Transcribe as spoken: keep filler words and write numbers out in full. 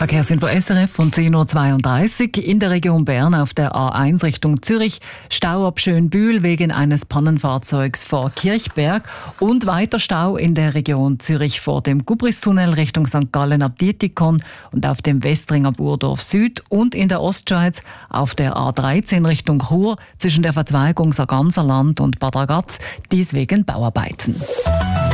Verkehrsinfo S R F von zehn Uhr zweiunddreißig. In der Region Bern auf der A eins Richtung Zürich Stau ab Schönbühl wegen eines Pannenfahrzeugs vor Kirchberg und weiter Stau in der Region Zürich vor dem Gubristunnel Richtung Sankt Gallen ab Dietikon und auf dem Westring ab Urdorf Süd und in der Ostschweiz auf der A dreizehn Richtung Chur zwischen der Verzweigung Sarganserland und Bad Ragaz, dies wegen Bauarbeiten.